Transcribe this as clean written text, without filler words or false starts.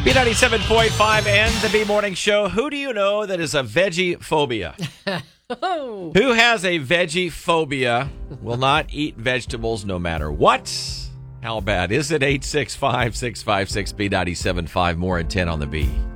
B97.5 and the B Morning Show. Who do you know that is a veggie phobia? Who has a veggie phobia, will not eat vegetables no matter what? How bad is it? 865-656-B97.5. More at 10 on the B.